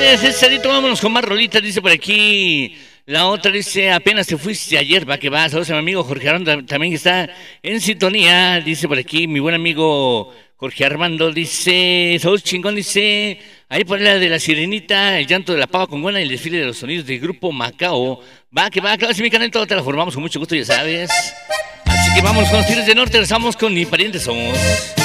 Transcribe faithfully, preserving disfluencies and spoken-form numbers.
Gracias, Cesarito. Vámonos con más rolitas, dice por aquí. La otra dice, apenas te fuiste ayer, va que va. Saludos a mi amigo Jorge Armando, también está en sintonía. Dice por aquí, mi buen amigo Jorge Armando, dice, saludos chingón, dice, ahí por la de la sirenita, el llanto de la pava con buena y el desfile de los sonidos del grupo Macao. Va que va, claro, si mi canal todo te la formamos con mucho gusto, ya sabes. Así que vamos con los Tigres del Norte, regresamos con Ni Parientes Somos.